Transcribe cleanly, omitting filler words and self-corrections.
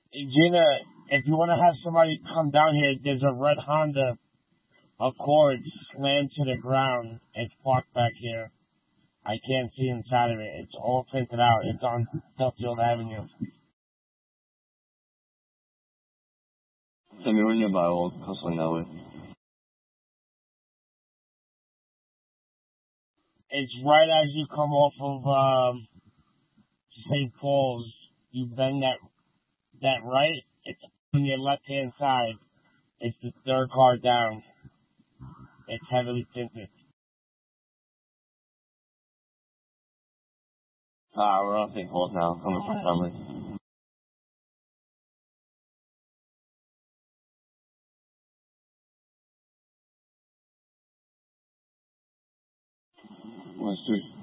Gina, if you want to have somebody come down here, there's a red Honda Accord slammed to the ground. It's parked back here. I can't see inside of it. It's all tinted out. It's on Duffield Avenue. Tell me when nearby, I'll come swing that way. It's right as you come off of St. Paul's. You bend that right. It's on your left hand side. It's the third car down. It's heavily tinted. We're on St. Paul's now, coming from Summer. West Street.